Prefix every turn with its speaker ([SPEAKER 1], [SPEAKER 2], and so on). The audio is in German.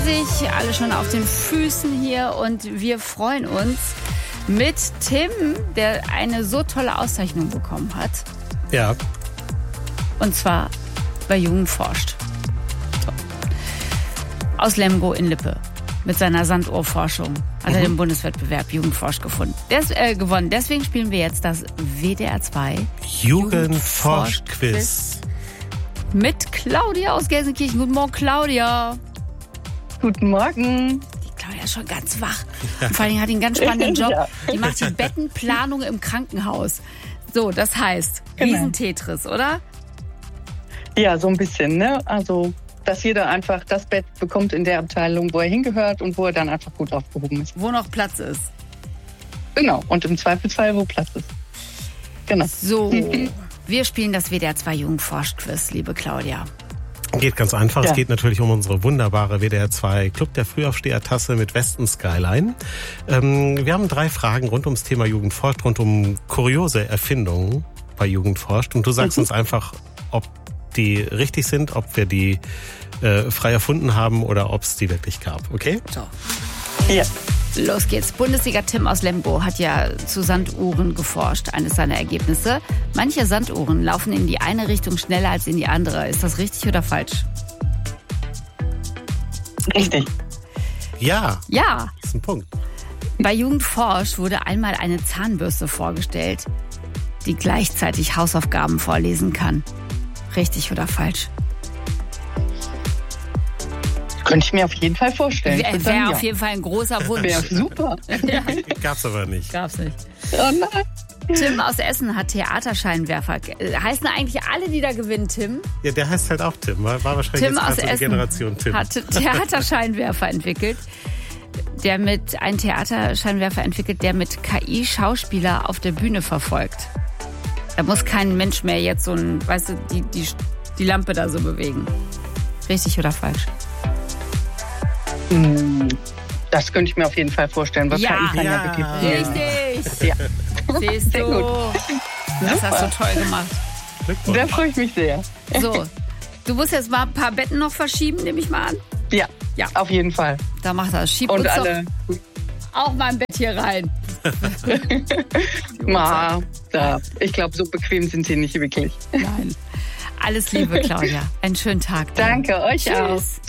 [SPEAKER 1] Sich alle schon auf den Füßen hier und wir freuen uns mit Tim, der eine so tolle Auszeichnung bekommen hat.
[SPEAKER 2] Ja.
[SPEAKER 1] Und zwar bei Jugend forscht. So. Aus Lemgo in Lippe. Mit seiner Sanduhrforschung hat er den Bundeswettbewerb Jugend forscht gewonnen. Deswegen spielen wir jetzt das WDR 2
[SPEAKER 2] Jugend forscht Quiz.
[SPEAKER 1] Mit Claudia aus Gelsenkirchen. Guten Morgen, Claudia.
[SPEAKER 3] Guten Morgen.
[SPEAKER 1] Die Claudia ist schon ganz wach. Und vor allem hat die einen ganz spannenden Job.
[SPEAKER 3] Ja.
[SPEAKER 1] Die macht die Bettenplanung im Krankenhaus. So, das heißt,
[SPEAKER 3] Genau.
[SPEAKER 1] Riesentetris, oder?
[SPEAKER 3] Ja, so ein bisschen, ne? Also, dass jeder einfach das Bett bekommt in der Abteilung, wo er hingehört und wo er dann einfach gut aufgehoben ist.
[SPEAKER 1] Wo noch Platz ist.
[SPEAKER 3] Genau. Und im Zweifelsfall, wo Platz ist. Genau.
[SPEAKER 1] So, wir spielen das WDR 2 Jugend forscht Quiz, liebe Claudia.
[SPEAKER 2] Geht ganz einfach.
[SPEAKER 3] Ja.
[SPEAKER 2] Es geht natürlich um unsere wunderbare WDR 2 Club der Frühaufsteher-Tasse mit Westen Skyline. Wir haben 3 Fragen rund ums Thema Jugend forscht, rund um kuriose Erfindungen bei Jugend forscht. Und du sagst uns einfach, ob die richtig sind, ob wir die frei erfunden haben oder ob es die wirklich gab. Okay?
[SPEAKER 1] So,
[SPEAKER 3] Ja.
[SPEAKER 1] los geht's. Bundesliga Tim aus Lemgo hat ja zu Sanduhren geforscht, eines seiner Ergebnisse. Manche Sanduhren laufen in die eine Richtung schneller als in die andere. Ist das richtig oder falsch?
[SPEAKER 3] Richtig.
[SPEAKER 2] Ja,
[SPEAKER 1] Ja.
[SPEAKER 2] das ist ein Punkt.
[SPEAKER 1] Bei Jugend forscht wurde einmal eine Zahnbürste vorgestellt, die gleichzeitig Hausaufgaben vorlesen kann. Richtig oder falsch?
[SPEAKER 3] Könnte ich mir auf jeden Fall vorstellen. Ich würde sagen,
[SPEAKER 1] Wäre
[SPEAKER 3] ja.
[SPEAKER 1] auf jeden Fall ein großer Wunsch.
[SPEAKER 3] Wäre super.
[SPEAKER 1] Ja,
[SPEAKER 2] Gab's aber nicht.
[SPEAKER 1] gab's nicht.
[SPEAKER 3] Oh nein.
[SPEAKER 1] Tim aus Essen hat Theaterscheinwerfer. Heißen eigentlich alle, die da gewinnen, Tim?
[SPEAKER 2] Ja, der heißt halt auch Tim. War wahrscheinlich
[SPEAKER 1] Tim
[SPEAKER 2] jetzt
[SPEAKER 1] aus
[SPEAKER 2] gerade so die
[SPEAKER 1] Essen
[SPEAKER 2] Generation Tim.
[SPEAKER 1] hat Theaterscheinwerfer entwickelt. Einen Theaterscheinwerfer entwickelt, der mit KI Schauspieler auf der Bühne verfolgt. Da muss kein Mensch mehr jetzt so die Lampe da so bewegen. Richtig oder falsch?
[SPEAKER 3] Das könnte ich mir auf jeden Fall vorstellen, weil
[SPEAKER 1] Ja.
[SPEAKER 3] KI kann ja wirklich viel.
[SPEAKER 1] Richtig!
[SPEAKER 3] Ja.
[SPEAKER 1] Siehst
[SPEAKER 3] Sehr
[SPEAKER 1] du?
[SPEAKER 3] gut.
[SPEAKER 1] Das hast
[SPEAKER 3] Super.
[SPEAKER 1] du toll gemacht.
[SPEAKER 2] Glückwunsch.
[SPEAKER 3] Da freue ich mich sehr.
[SPEAKER 1] So, du musst jetzt mal ein paar Betten noch verschieben, nehme ich mal an.
[SPEAKER 3] Ja,
[SPEAKER 1] Ja.
[SPEAKER 3] auf jeden Fall.
[SPEAKER 1] Da macht das. Schieb
[SPEAKER 3] Und
[SPEAKER 1] uns
[SPEAKER 3] alle.
[SPEAKER 1] doch auch mal ein Bett hier rein.
[SPEAKER 3] Ich glaube, so bequem sind sie nicht wirklich.
[SPEAKER 1] Nein. Alles Liebe, Claudia. Einen schönen Tag. Dir.
[SPEAKER 3] Danke, euch
[SPEAKER 1] Tschüss.
[SPEAKER 3] auch.